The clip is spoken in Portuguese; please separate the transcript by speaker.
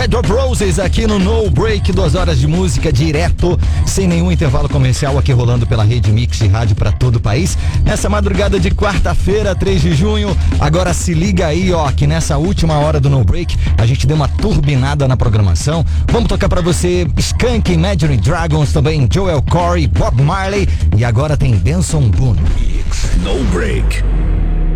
Speaker 1: Drop Roses aqui no No Break, 2 horas de música direto, sem nenhum intervalo comercial, aqui rolando pela Rede Mix de rádio para todo o país. Nessa madrugada de quarta-feira, 3 de junho, agora se liga aí, ó, que nessa última hora do No Break, a gente deu uma turbinada na programação. Vamos tocar para você Skank, Imagine Dragons, também Joel Corey, Bob Marley e agora tem Benson Boone.
Speaker 2: No Break.